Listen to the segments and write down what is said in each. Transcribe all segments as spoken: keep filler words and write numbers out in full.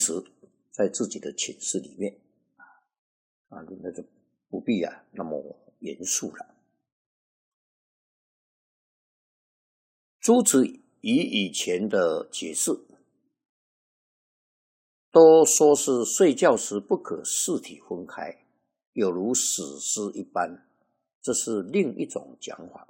在自己的寝室里面啊，那就不必啊那么严肃了。朱子以以前的解释都说是睡觉时不可四体分开，有如死尸一般，这是另一种讲法。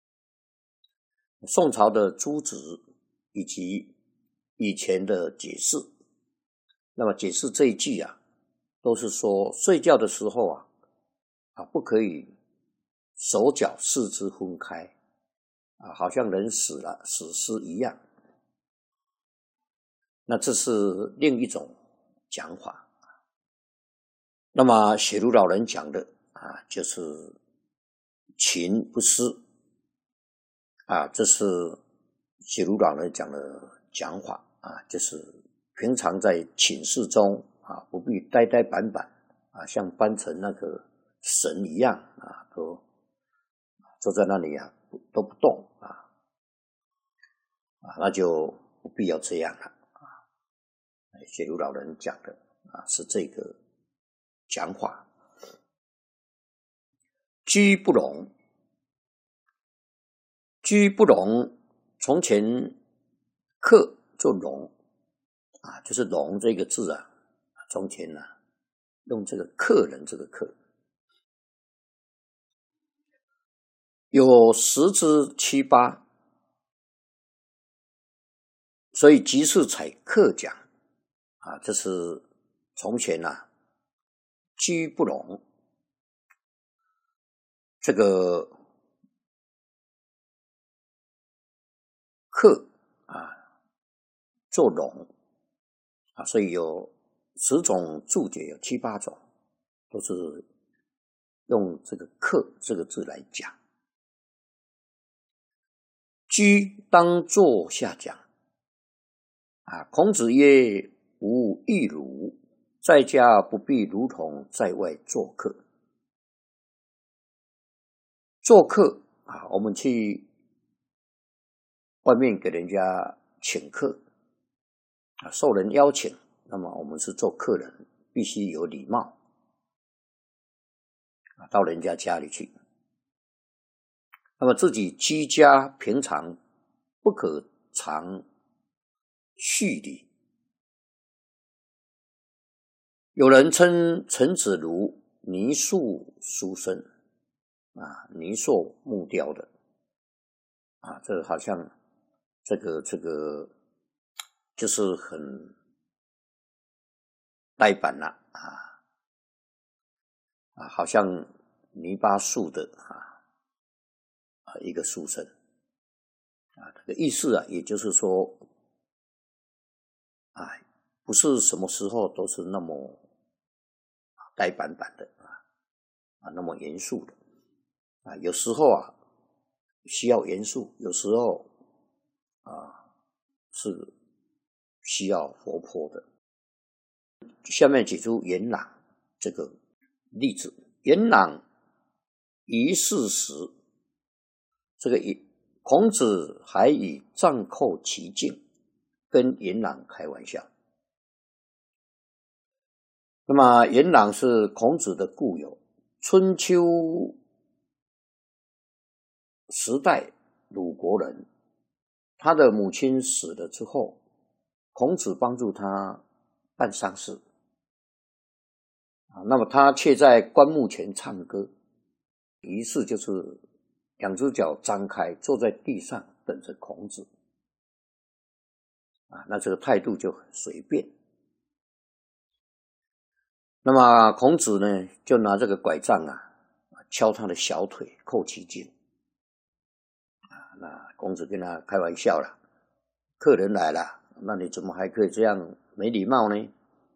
宋朝的朱子以及以前的解释，那么解释这一句啊，都是说睡觉的时候啊，啊不可以手脚四肢分开啊，好像人死了死尸一样。那这是另一种讲法。那么写如老人讲的啊，就是情不思啊，这是写如老人讲的讲法啊，就是平常在寝室中啊，不必呆呆板板啊，像扮成那个神一样啊，都坐在那里啊，都不动啊，啊，那就不必要这样了啊。写如老人讲的啊，是这个讲法。居不容，居不容，从前客做容啊，就是容这个字啊，从前啊用这个客人这个客，有十之七八，所以即是采客讲啊，这是从前啊居不容，这个客啊做容啊，所以有十种注解，有七八种都是用这个客这个字来讲。居当坐下讲啊，孔子曰：吾亦如，在家不必如同在外做客。做客啊，我们去外面给人家请客啊，受人邀请，那么我们是做客人，必须有礼貌啊，到人家家里去。那么自己居家平常不可常序礼。有人称陈子如泥塑书生啊，泥塑木雕的啊，这个好像这个这个就是很呆板了啊啊，好像泥巴塑的啊啊一个书生啊，这个意思啊，也就是说啊，不是什么时候都是那么呆板板的啊啊，那么严肃的啊，有时候啊需要严肃，有时候啊是需要活泼的。下面举出颜朗这个例子，颜朗于世时，这个孔子还以杖扣其颈，跟颜朗开玩笑。那么颜朗是孔子的故友，春秋时代鲁国人，他的母亲死了之后，孔子帮助他办丧事啊，那么他却在棺木前唱歌，于是就是两只脚张开，坐在地上等着孔子啊，那这个态度就很随便。那么孔子呢，就拿这个拐杖啊，敲他的小腿，扣其颈啊。那孔子跟他开玩笑了，客人来了，那你怎么还可以这样没礼貌呢？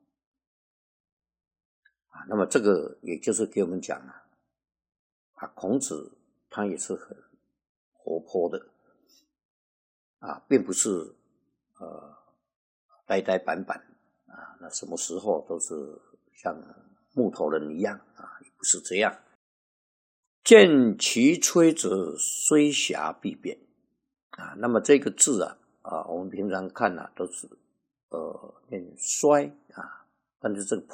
啊，那么这个也就是给我们讲啊，啊，孔子他也是很活泼的啊，并不是呃呆呆板板啊，那什么时候都是像木头人一样啊，也不是这样。见其吹者，虽瑕必变啊。那么这个字啊，啊，我们平常看啊，都是呃念衰啊，但是这个